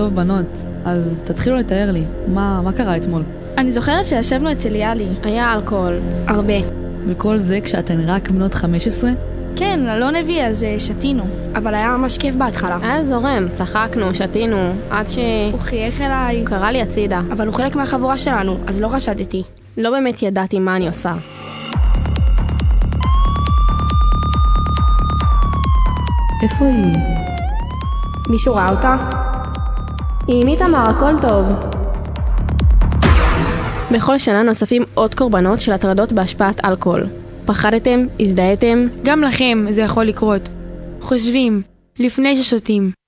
טוב בנות, אז תתחילו לתאר לי, מה קרה אתמול? אני זוכרת שישבנו אצל יאלי. היה אלכוהול. הרבה. וכל זה כשאתן רק בנות 15? כן, אלון הביא, אז שתינו. אבל היה ממש כיף בהתחלה. היה זורם, צחקנו, שתינו, עד הוא חייך אליי. הוא קרא לי הצידה. אבל הוא חלק מהחבורה שלנו, אז לא חשדתי. לא באמת ידעתי מה אני עושה. איפה היא? מישהו ראה אותה? עם איתמר, הכל טוב. בכל שנה נוספים עוד קורבנות של הטרדות בהשפעת אלכוהול. פחדתם? הזדהיתם? גם לכם זה יכול לקרות. חושבים, לפני ששותים.